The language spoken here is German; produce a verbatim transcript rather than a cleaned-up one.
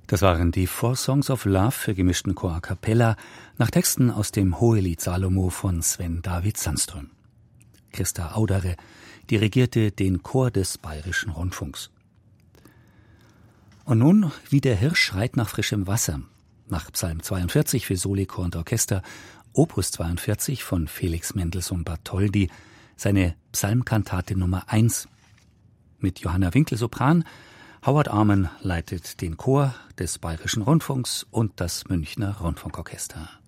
Das waren die Four Songs of Love für gemischten Chor a cappella nach Texten aus dem Hohelied Salomo von Sven David Sandström. Christa Audere dirigierte den Chor des Bayerischen Rundfunks. Und nun, wie der Hirsch schreit nach frischem Wasser, nach Psalm zweiundvierzig für Soli, Chor und Orchester, Opus zweiundvierzig von Felix Mendelssohn Bartholdy, seine Psalmkantate Nummer eins. Mit Johanna Winkel Sopran, Howard Arman leitet den Chor des Bayerischen Rundfunks und das Münchner Rundfunkorchester.